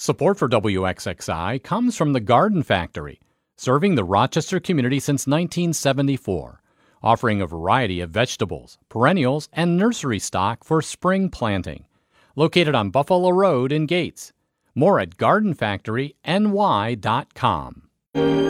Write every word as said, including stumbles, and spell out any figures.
Support for W X X I comes from the Garden Factory, serving the Rochester community since nineteen seventy-four, offering a variety of vegetables, perennials, and nursery stock for spring planting. Located on Buffalo Road in Gates. More at garden factory n y dot com.